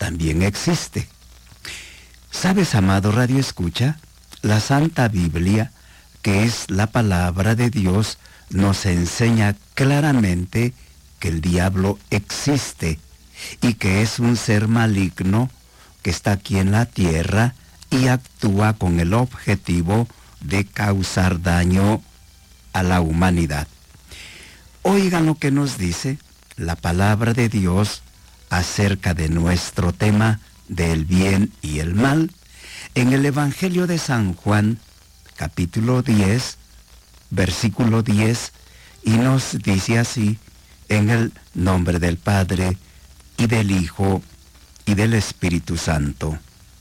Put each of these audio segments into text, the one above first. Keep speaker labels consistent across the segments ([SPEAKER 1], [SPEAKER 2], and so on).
[SPEAKER 1] también existe. ¿Sabes, amado Radio Escucha? La Santa Biblia, que es la palabra de Dios, nos enseña claramente que el diablo existe y que es un ser maligno que está aquí en la tierra y actúa con el objetivo de causar daño a la humanidad. Oigan lo que nos dice la palabra de Dios acerca de nuestro tema del bien y el mal en el Evangelio de San Juan, capítulo 10, versículo 10, y nos dice así: en el nombre del Padre, y del Hijo, y del Espíritu Santo.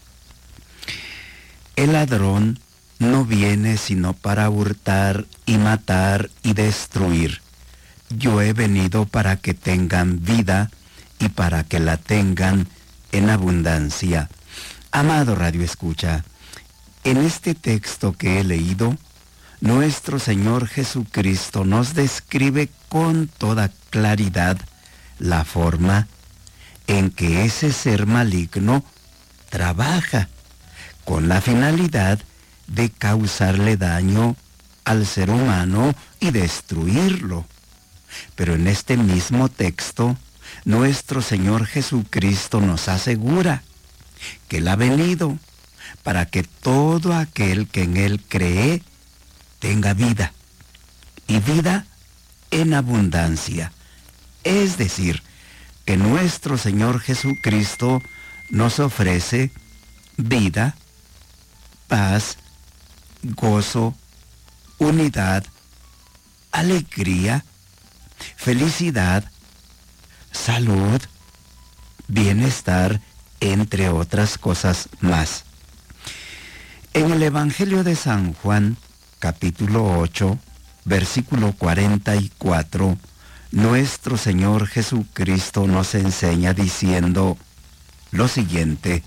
[SPEAKER 1] El ladrón no viene sino para hurtar y matar y destruir. Yo he venido para que tengan vida y para que la tengan en abundancia. Amado Radio Escucha, en este texto que he leído, nuestro Señor Jesucristo nos describe con toda claridad la forma en que ese ser maligno trabaja con la finalidad de causarle daño al ser humano y destruirlo. Pero en este mismo texto, nuestro Señor Jesucristo nos asegura que Él ha venido para que todo aquel que en Él cree tenga vida, y vida en abundancia. Es decir, que nuestro Señor Jesucristo nos ofrece vida, paz, gozo, unidad, alegría, felicidad, salud, bienestar, entre otras cosas más. En el Evangelio de San Juan, capítulo 8, versículo 44, nuestro Señor Jesucristo nos enseña diciendo lo siguiente: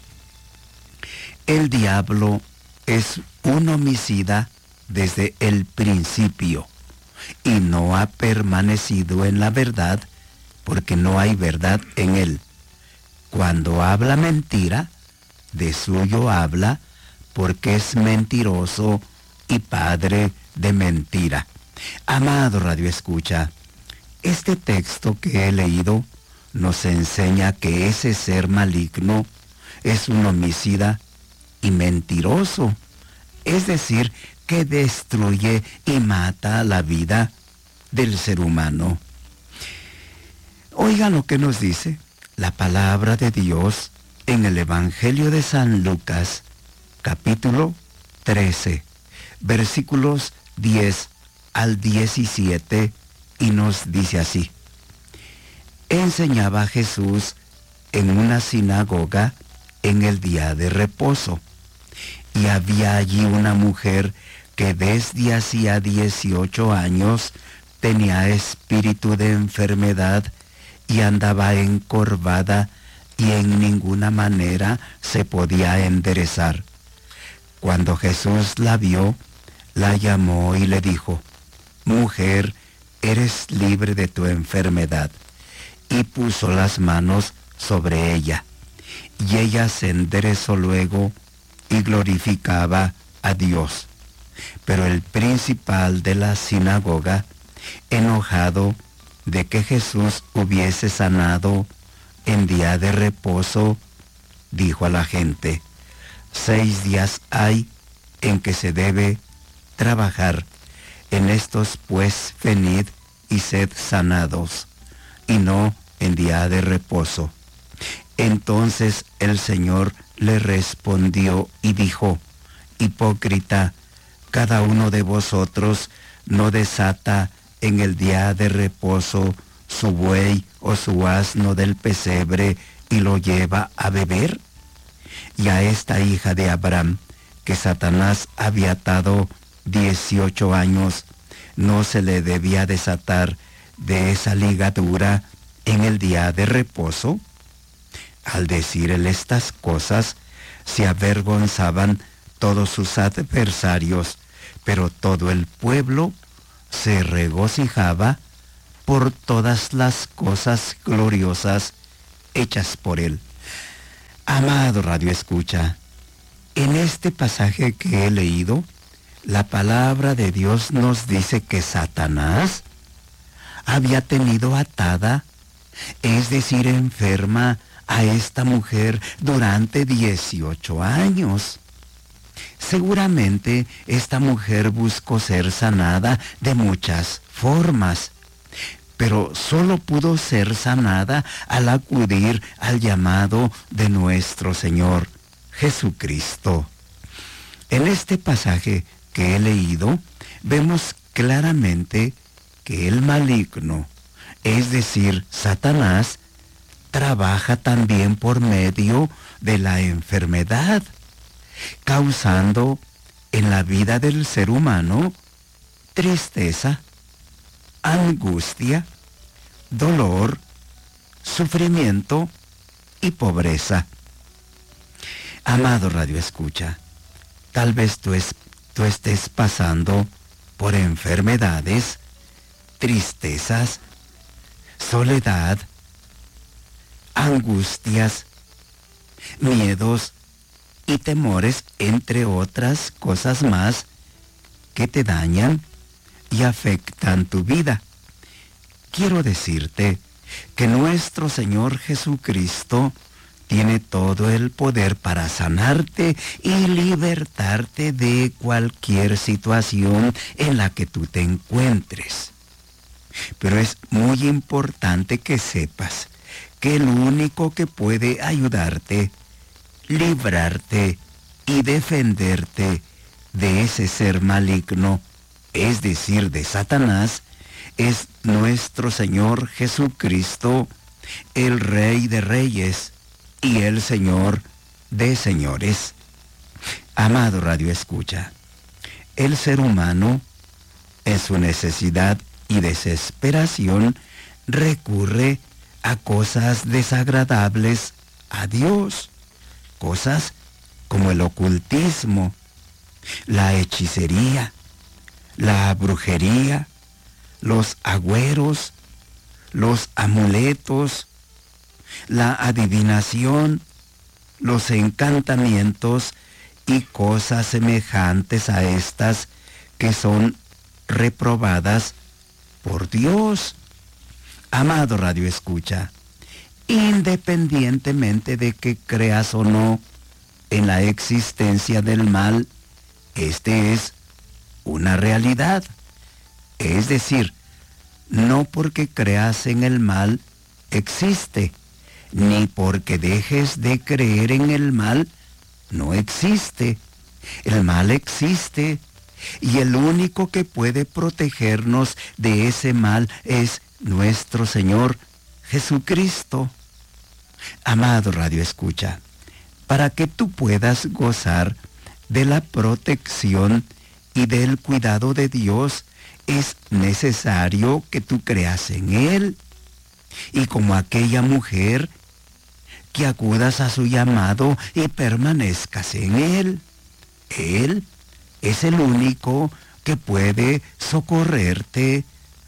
[SPEAKER 1] el diablo es un homicida desde el principio y no ha permanecido en la verdad porque no hay verdad en él. Cuando habla mentira, de suyo habla porque es mentiroso y padre de mentira. Amado Radio Escucha, este texto que he leído nos enseña que ese ser maligno es un homicida y mentiroso, es decir, que destruye y mata la vida del ser humano. Oigan lo que nos dice la palabra de Dios en el Evangelio de San Lucas, capítulo 13, versículos 10 al 17, y nos dice así: enseñaba Jesús en una sinagoga en el día de reposo, y había allí una mujer que desde hacía 18 años tenía espíritu de enfermedad y andaba encorvada y en ninguna manera se podía enderezar. Cuando Jesús la vio, la llamó y le dijo: mujer, eres libre de tu enfermedad. Y puso las manos sobre ella, y ella se enderezó luego y glorificaba a Dios. Pero el principal de la sinagoga, enojado de que Jesús hubiese sanado en día de reposo, dijo a la gente: 6 días hay en que se debe trabajar. En estos pues venid y sed sanados, y no en día de reposo. Entonces el Señor le respondió y dijo: hipócrita, cada uno de vosotros no desata en el día de reposo su buey o su asno del pesebre y lo lleva a beber. Y a esta hija de Abraham, que Satanás había atado 18 años, no se le debía desatar de esa ligadura en el día de reposo. Al decir él estas cosas, se avergonzaban todos sus adversarios, pero todo el pueblo se regocijaba por todas las cosas gloriosas hechas por él. Amado Radio Escucha, en este pasaje que he leído, la palabra de Dios nos dice que Satanás había tenido atada, es decir, enferma, a esta mujer durante 18 años. Seguramente esta mujer buscó ser sanada de muchas formas, pero solo pudo ser sanada al acudir al llamado de nuestro Señor Jesucristo. En este pasaje que he leído, vemos claramente que el maligno, es decir, Satanás, trabaja también por medio de la enfermedad, causando en la vida del ser humano tristeza, angustia, dolor, sufrimiento y pobreza. Amado Radio Escucha, tal vez tú estés pasando por enfermedades, tristezas, soledad, angustias, miedos y temores, entre otras cosas más, que te dañan y afectan tu vida. Quiero decirte que nuestro Señor Jesucristo tiene todo el poder para sanarte y libertarte de cualquier situación en la que tú te encuentres. Pero es muy importante que sepas que el único que puede ayudarte, librarte y defenderte de ese ser maligno, es decir, de Satanás, es nuestro Señor Jesucristo, el Rey de Reyes y el Señor de Señores. Amado Radio Escucha, el ser humano, en su necesidad y desesperación, recurre a cosas desagradables a Dios, cosas como el ocultismo, la hechicería, la brujería, los agüeros, los amuletos, la adivinación, los encantamientos y cosas semejantes a estas que son reprobadas por Dios. Amado Radio Escucha, independientemente de que creas o no en la existencia del mal, este es una realidad. Es decir, no porque creas en el mal existe, ni porque dejes de creer en el mal no existe. El mal existe y el único que puede protegernos de ese mal es nuestro Señor Jesucristo. Amado Radio Escucha, para que tú puedas gozar de la protección y del cuidado de Dios, es necesario que tú creas en Él. Y como aquella mujer, que acudas a su llamado y permanezcas en Él. Él es el único que puede socorrerte,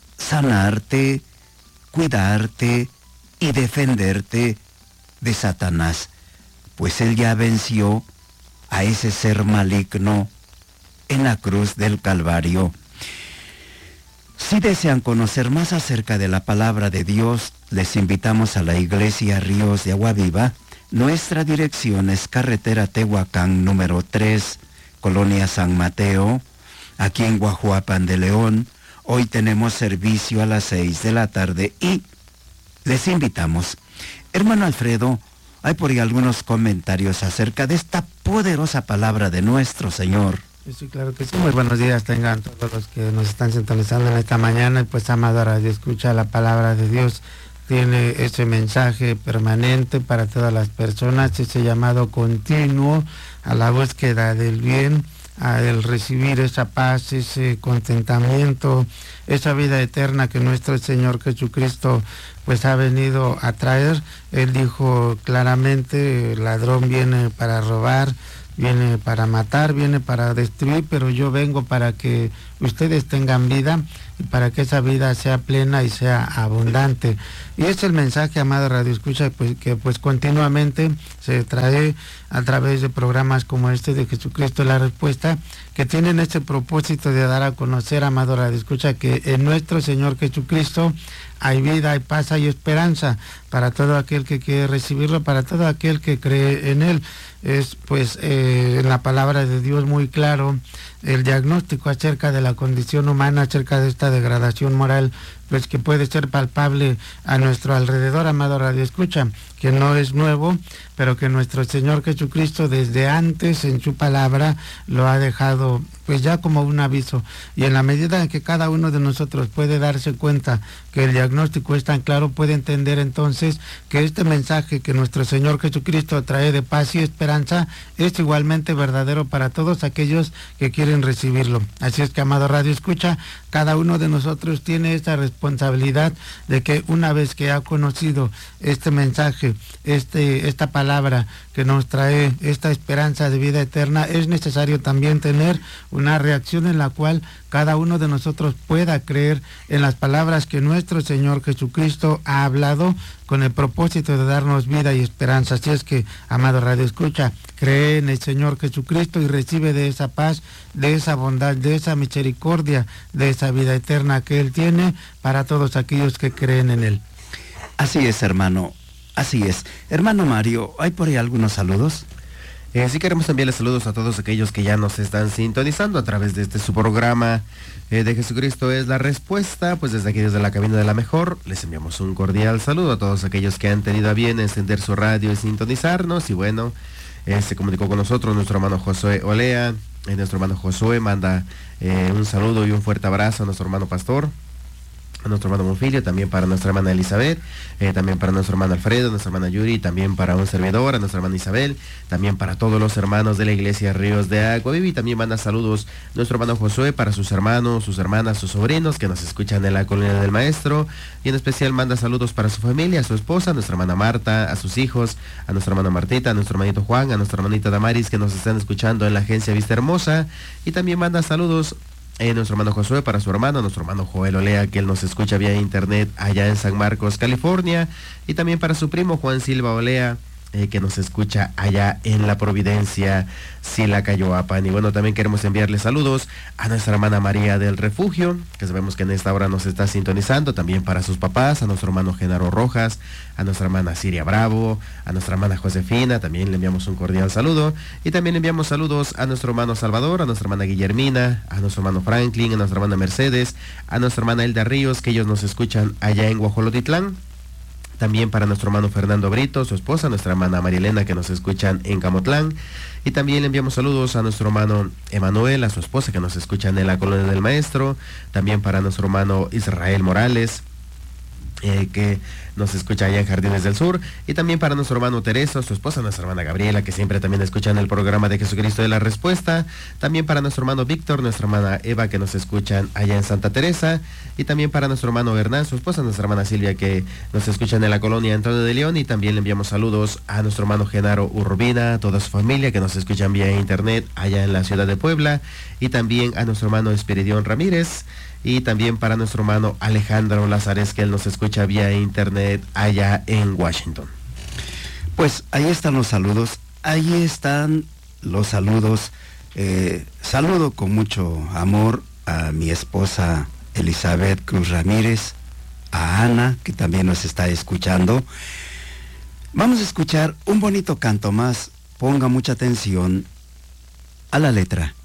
[SPEAKER 1] sanarte, cuidarte y defenderte de Satanás, pues Él ya venció a ese ser maligno en la cruz del Calvario. Si desean conocer más acerca de la palabra de Dios, les invitamos a la Iglesia Ríos de Agua Viva. Nuestra dirección es carretera Tehuacán número 3, Colonia San Mateo, aquí en Guajuapan de León. Hoy tenemos servicio a las 6 de la tarde y les invitamos. Hermano Alfredo, hay por ahí algunos comentarios acerca de esta poderosa palabra de nuestro Señor.
[SPEAKER 2] Sí, claro que sí. Muy buenos días tengan todos los que nos están sintonizando en esta mañana. Pues, amada Radio Escucha, la palabra de Dios tiene ese mensaje permanente para todas las personas, ese llamado continuo a la búsqueda del bien, a el recibir esa paz, ese contentamiento, esa vida eterna que nuestro Señor Jesucristo pues ha venido a traer. Él dijo claramente: el ladrón viene para robar, viene para matar, viene para destruir, pero yo vengo para que ustedes tengan vida y para que esa vida sea plena y sea abundante. Y es el mensaje, amado Radio Escucha, pues, que pues continuamente se trae a través de programas como este de Jesucristo la Respuesta, que tienen este propósito de dar a conocer, amado Radio Escucha, que en nuestro Señor Jesucristo hay vida, hay paz, hay esperanza para todo aquel que quiere recibirlo, para todo aquel que cree en Él. Es pues en la palabra de Dios muy claro el diagnóstico acerca de la condición humana, acerca de esta degradación moral, pues que puede ser palpable a nuestro alrededor, amado Radio Escucha, que no es nuevo, pero que nuestro Señor Jesucristo desde antes en su palabra lo ha dejado pues ya como un aviso. Y en la medida en que cada uno de nosotros puede darse cuenta que el diagnóstico es tan claro, puede entender entonces que este mensaje que nuestro Señor Jesucristo trae de paz y esperanza es igualmente verdadero para todos aquellos que quieren recibirlo. Así es que, amado Radio Escucha, cada uno de nosotros tiene esta responsabilidad de que una vez que ha conocido este mensaje, esta palabra que nos trae esta esperanza de vida eterna, es necesario también tener una reacción en la cual cada uno de nosotros pueda creer en las palabras que nuestro Señor Jesucristo ha hablado con el propósito de darnos vida y esperanza. Así es que, amado Radio Escucha, cree en el Señor Jesucristo y recibe de esa paz, de esa bondad, de esa misericordia, de esa vida eterna que Él tiene para todos aquellos que creen en Él.
[SPEAKER 1] Así es, hermano, así es. Hermano Mario, ¿hay por ahí algunos saludos?
[SPEAKER 3] Sí queremos enviarles saludos a todos aquellos que ya nos están sintonizando a través de su programa de Jesucristo es la Respuesta. Pues desde aquí, desde la cabina de La Mejor, les enviamos un cordial saludo a todos aquellos que han tenido a bien encender su radio y sintonizarnos. Y bueno, se comunicó con nosotros nuestro hermano Josué Olea. Nuestro hermano Josué manda un saludo y un fuerte abrazo a nuestro hermano Pastor, a nuestro hermano Monfilio, también para nuestra hermana Elizabeth, también para nuestro hermano Alfredo, nuestra hermana Yuri, también para un servidor, a nuestra hermana Isabel, también para todos los hermanos de la iglesia Ríos de Agua Viva. Y también manda saludos nuestro hermano Josué para sus hermanos, sus hermanas, sus sobrinos que nos escuchan en la colonia del Maestro, y en especial manda saludos para su familia, a su esposa, a nuestra hermana Marta, a sus hijos, a nuestra hermana Martita, a nuestro hermanito Juan, a nuestra hermanita Damaris que nos están escuchando en la agencia Vista Hermosa. Y también manda saludos nuestro hermano Josué para su hermano, nuestro hermano Joel Olea, que él nos escucha vía internet allá en San Marcos, California, y también para su primo Juan Silva Olea, que nos escucha allá en La Providencia, Silacayoapan. Y bueno, también queremos enviarle saludos a nuestra hermana María del Refugio, que sabemos que en esta hora nos está sintonizando, también para sus papás, a nuestro hermano Genaro Rojas, a nuestra hermana Siria Bravo, a nuestra hermana Josefina, también le enviamos un cordial saludo. Y también le enviamos saludos a nuestro hermano Salvador, a nuestra hermana Guillermina, a nuestro hermano Franklin, a nuestra hermana Mercedes, a nuestra hermana Elda Ríos, que ellos nos escuchan allá en Guajolotitlán. También para nuestro hermano Fernando Brito, su esposa, nuestra hermana Marielena, que nos escuchan en Camotlán. Y también le enviamos saludos a nuestro hermano Emanuel, a su esposa, que nos escuchan en la colonia del Maestro. También para nuestro hermano Israel Morales, que nos escucha allá en Jardines del Sur. Y también para nuestro hermano Teresa, su esposa, nuestra hermana Gabriela, que siempre también escuchan el programa de Jesucristo de la Respuesta. También para nuestro hermano Víctor, nuestra hermana Eva, que nos escuchan allá en Santa Teresa. Y también para nuestro hermano Hernán, su esposa, nuestra hermana Silvia, que nos escuchan en la colonia Antonio de León. Y también le enviamos saludos a nuestro hermano Genaro Urbina, a toda su familia, que nos escuchan vía internet allá en la ciudad de Puebla. Y también a nuestro hermano Espiridión Ramírez. Y también para nuestro hermano Alejandro Lazares, que él nos escucha vía internet allá en Washington.
[SPEAKER 1] Pues ahí están los saludos, saludo con mucho amor a mi esposa Elizabeth Cruz Ramírez, a Ana, que también nos está escuchando. Vamos a escuchar un bonito canto más, ponga mucha atención a la letra.